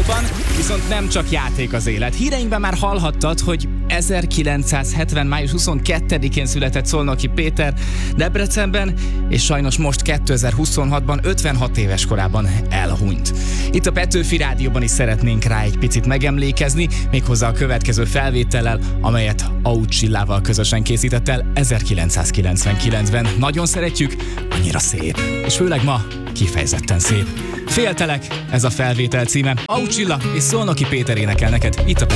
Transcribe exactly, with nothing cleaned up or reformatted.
rádióban, viszont nem csak játék az élet. Híreinkben már hallhattad, hogy ezerkilencszázhetven. május huszonkettedikén született Szolnoki Péter Debrecenben, és sajnos most kétezer-huszonhatban ötvenhat éves korában elhunyt. Itt a Petőfi Rádióban is szeretnénk rá egy picit megemlékezni, méghozzá a következő felvétellel, amelyet Auth Csillával közösen készített el ezerkilencszázkilencvenkilencben. Nagyon szeretjük, annyira szép, és főleg ma kifejezetten szép. Féltelek, ez a felvétel címe. Auth Csilla és Szolnoki Péter énekel neked itt a